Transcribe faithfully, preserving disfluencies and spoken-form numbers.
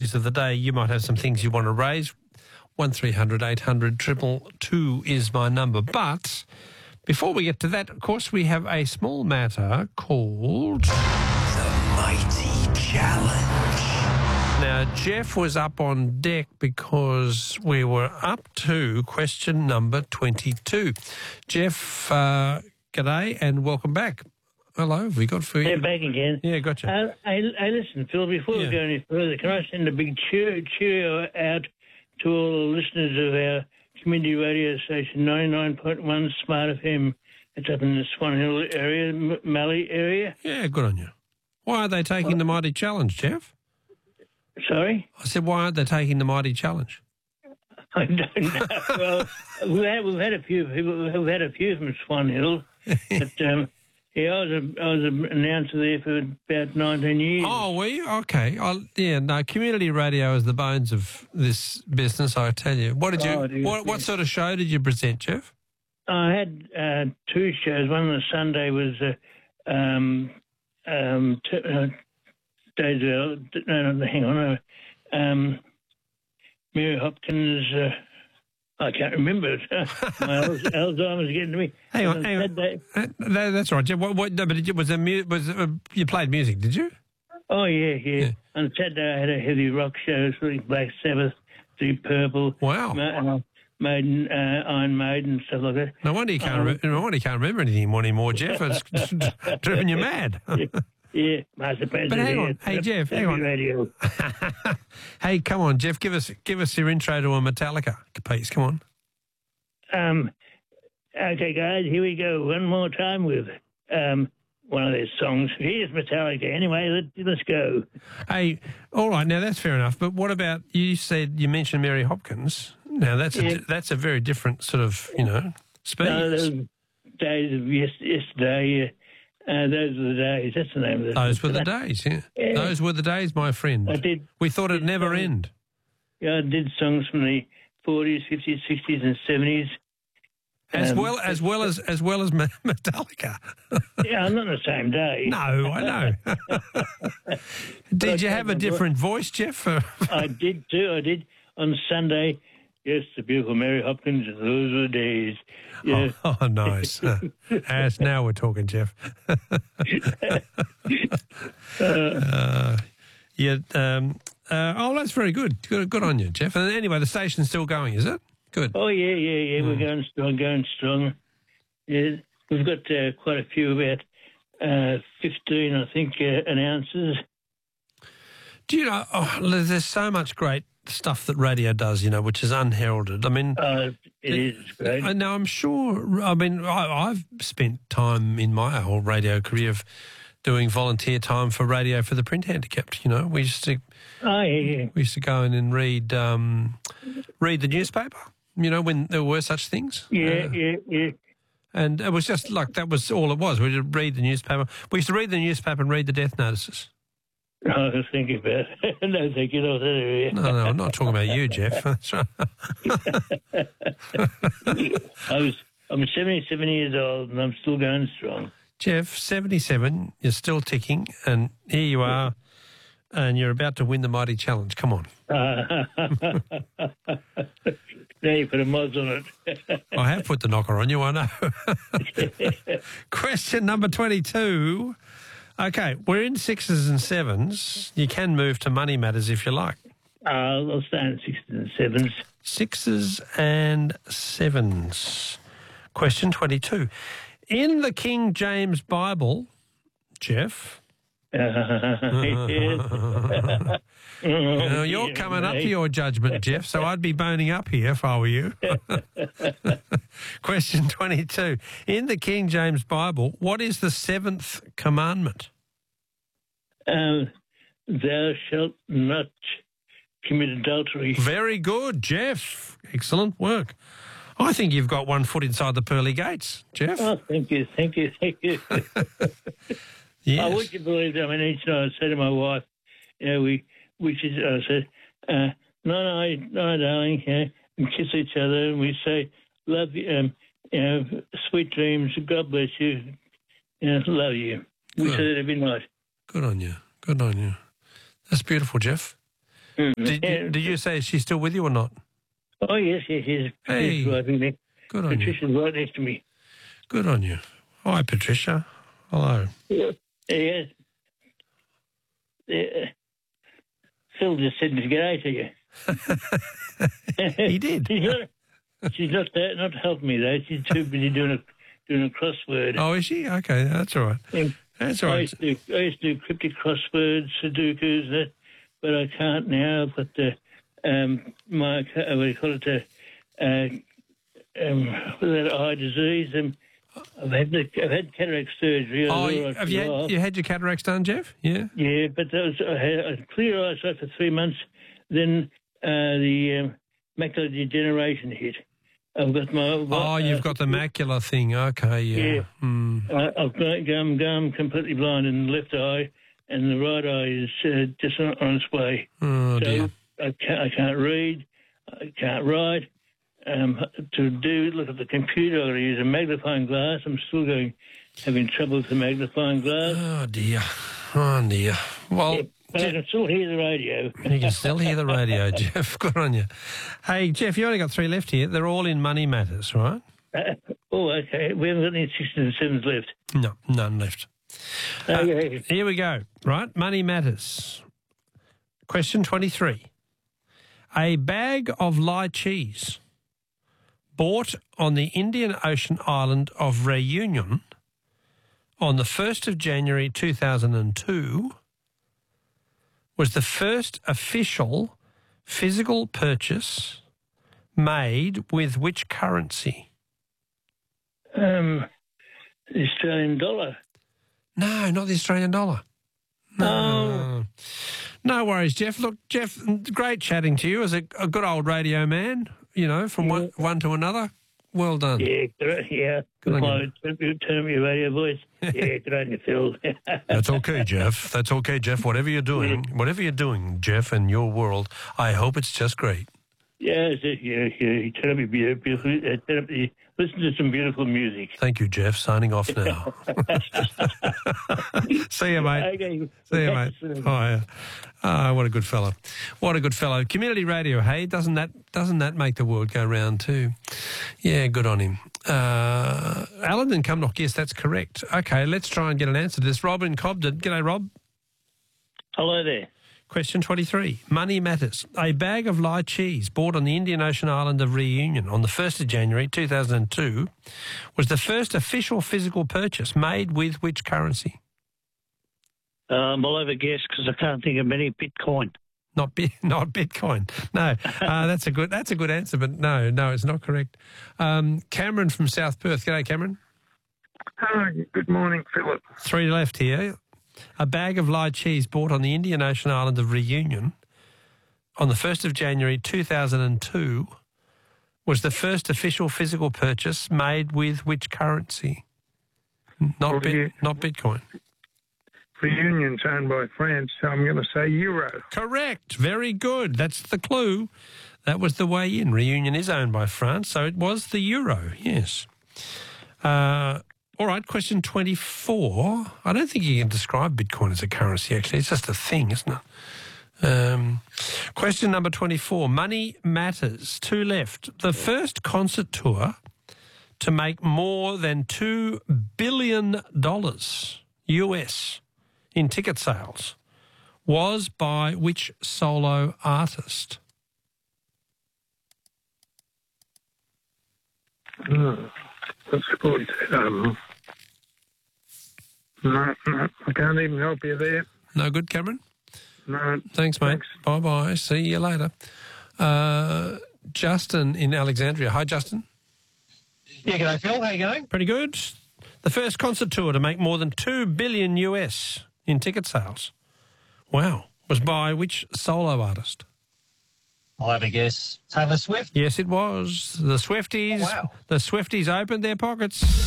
topics of the day. You might have some things you want to raise. one three hundred eight hundred two two two is my number. But before we get to that, of course, we have a small matter called The Mighty Challenge. Now, Jeff was up on deck because we were up to question number twenty-two. Jeff, uh, g'day and welcome back. Hello, have we got for you? Yeah, back again. Yeah, gotcha. Uh, hey, hey, listen, Phil, before Yeah. we go any further, can I send a big cheer, cheerio out to all the listeners of our community radio station, ninety-nine point one Smart F M. It's up in the Swan Hill area, M- Mallee area. Yeah, good on you. Why are they taking the Mighty Challenge, Jeff? Sorry? I said, why aren't they taking the Mighty Challenge? I don't know. Well, we've had, we've had a few people, we've had a few from Swan Hill. But, um, yeah, I was, a, I was an announcer there for about nineteen years. Oh, were you? Okay. I'll, yeah, no, community radio is the bones of this business, I tell you. What did you? Oh, it is, what, what yeah. sort of show did you present, Jeff? I had uh, two shows. One on the Sunday was uh, um, um, t- uh, days ago. No, no, hang on. No, um, Mary Hopkins. Uh, I can't remember it. My Al- Alzheimer's getting to me. Hang on, And hang on. Saturday- Uh, that, that's right, Jeff. What, what, no, but did you, was there mu- was uh, you played music? Did you? Oh yeah, yeah, Yeah. On Saturday I had a heavy rock show, sort of Black Sabbath, Deep Purple, Wow. Ma- uh, Maiden, uh, Iron Maiden, stuff like that. No wonder you can't. Um, Re- no wonder you can't remember anything anymore, Jeff. It's driven you mad. Yeah, Master President. But hang on. yeah. Hey, Jeff, hang on. Radio. Hey, come on, Jeff. Give us give us your intro to a Metallica piece. Come on. Um, okay, guys, here we go. One more time with um, one of their songs. Here's Metallica. Anyway, let, let's go. Hey, all right. Now that's fair enough. But what about you? Said you mentioned Mary Hopkins. Now that's Yeah. a, that's a very different sort of you know speed. No, those days of yes, yesterday, uh, uh, those were the days. That's the name of it. Those were the days. Yeah. Yeah. Those were the days, my friend. I did. We thought it'd never end. Yeah, I did songs from the forties, fifties, sixties, and seventies. As Um, well as well as as well as Me- Metallica. Yeah, not the same day. No, I know. Did you have a different voice, Jeff? I did too. I did on Sunday. Yes, the beautiful Mary Hopkins. Those were the days. Yeah. Oh, oh, nice. As now we're talking, Jeff. uh, yeah. Um, uh, oh, that's very good. Good, good on you, Jeff. And anyway, the station's still going, is it? Good. Oh yeah, yeah, yeah. We're going strong, going strong. Yeah, we've got uh, quite a few, about uh, fifteen, I think, uh, announcers. Do you know? Oh, there's so much great stuff that radio does, you know, which is unheralded. I mean, Uh, it is great. I now I'm sure. I mean, I, I've spent time in my whole radio career of doing volunteer time for radio for the print handicapped. You know, we used to Oh yeah, yeah. we used to go in and read um, read the newspaper. You know, when there were such things. Yeah, Uh, yeah, yeah. And it was just like that was all it was. We would read the newspaper. We used to read the newspaper and read the death notices. I was thinking about it. No, thank you. Not that area. No, no, I'm not talking about you, Jeff. That's right. I was. I'm seventy-seven years old and I'm still going strong. Jeff, seventy-seven, you're still ticking, and here you are, and you're about to win the Mighty Challenge. Come on. Now you put a mods on it. I have put the knocker on you, I know. Question number twenty-two. Okay, we're in sixes and sevens. You can move to money matters if you like. Uh, I'll stay in sixes and sevens. Sixes and sevens. Question twenty-two. In the King James Bible, Jeff, you know, you're coming up to your judgment, Jeff, so I'd be boning up here if I were you. Question twenty-two. In the King James Bible, what is the seventh commandment? Um, thou shalt not commit adultery. Very good, Jeff. Excellent work. I think you've got one foot inside the pearly gates, Jeff. Oh, thank you, thank you, thank you. Yes. I would you believe that? I mean, each night I say to my wife, you know, we, we should, I said, uh, no, no, no, darling, you know, and kiss each other, and we say, love you, um, you know, sweet dreams, God bless you, you know, love you. We Good. say that every night. Good on you. Good on you. That's beautiful, Jeff. Mm. Did, Yeah. you, did you say she's still with you or not? Oh, yes, yes, yes. Hey. Patricia's right next, Good on you. Patricia's right next to me. Good on you. Hi, Patricia. Hello. Yeah. Yes. Yeah. Phil just said to get out to you. He did. she's not, she's not, that, not helping me, though. She's too busy doing a, doing a crossword. Oh, is she? Okay, that's all right. Yeah. That's all I right. used, to do, I used to do cryptic crosswords, Sudokus, that, but I can't now. I've got the, um, my, uh, what do you call it, the, uh, um, with that eye disease. Um, I've had the, I've had cataract surgery. I Oh, was all you- right have for you a while. had, you had your cataracts done, Jeff? Yeah? Yeah, but that was, I had a clear eyesight for three months. Then uh, the um, macular degeneration hit. I've got my. Oh, you've got the macular thing. Okay, yeah. Yeah. Hmm. Uh, I've got gum, gum completely blind in the left eye, and the right eye is uh, just on, on its way. Oh, so dear. I can't, I can't read, I can't write. Um, to do look at the computer, I've got to use a magnifying glass. I'm still going, having trouble with the magnifying glass. Oh, dear. Oh, dear. Well, Yeah, but I can still hear the radio. you can still hear the radio, Jeff. Good on you. Hey, Jeff, you only got three left here. They're all in money matters, right? Uh, oh, okay. We haven't got any sixes and sevens left. No, none left. Okay. Here we go. Right, money matters. Question twenty-three. A bag of lychees bought on the Indian Ocean island of Reunion on the first of January two thousand two was the first official physical purchase made with which currency? Um, the Australian dollar. No, not the Australian dollar. No. No worries, Jeff. Look, Jeff, great chatting to you as a, a good old radio man, you know, from one, one to another. Well done. Yeah, good, yeah. Good on Come on, turn turn up your radio voice. Yeah, good on you, Phil. That's okay, Jeff. That's okay, Jeff. Whatever you're doing, whatever you're doing, Jeff, in your world, I hope it's just great. yeah, yeah, yeah, yeah. Turn up your beautiful, uh, turn up the, listen to some beautiful music. Thank you, Jeff. Signing off now. See you, mate. Okay. See you, mate. Oh, yeah. Oh, what a good fellow. What a good fellow. Community radio, hey? Doesn't that doesn't that make the world go round too? Yeah, good on him. Uh, Alan and Cumnock, yes, that's correct. Okay, let's try and get an answer to this. Rob in Cobden. G'day, Rob. Hello there. Question twenty-three. Money matters. A bag of lychees bought on the Indian Ocean island of Reunion on the first of January two thousand two was the first official physical purchase made with which currency? Um, I'll have a guess because I can't think of many. Bitcoin. Not bit, not Bitcoin. No, uh, that's a good that's a good answer, but no, no, it's not correct. Um, Cameron from South Perth. G'day, Cameron. Hi, good morning, Philip. Three left here. A bag of lychees bought on the Indian Ocean island of Reunion on the first of January two thousand two was the first official physical purchase made with which currency? Not Well, bit, you- not Bitcoin. Reunion's owned by France, so I'm going to say euro. Correct. Very good. That's the clue. That was the way in. Reunion is owned by France, so it was the euro, yes. Uh, all right, question twenty-four. I don't think you can describe Bitcoin as a currency, actually. It's just a thing, isn't it? Um, question number twenty-four. Money matters. Two left. The first concert tour to make more than two billion dollars U S in ticket sales was by which solo artist? Mm, that's good. Um, no, no, I can't even help you there. No good, Cameron? No. Thanks, mate. Thanks. Bye-bye. See you later. Uh, Justin in Alexandria. Hi, Justin. Yeah, g'day, Phil. How you going? Pretty good. The first concert tour to make more than two billion U S in ticket sales. Wow. Was by which solo artist? I'll have a guess. Taylor Swift? Yes, it was. The Swifties. Oh, wow. The Swifties opened their pockets.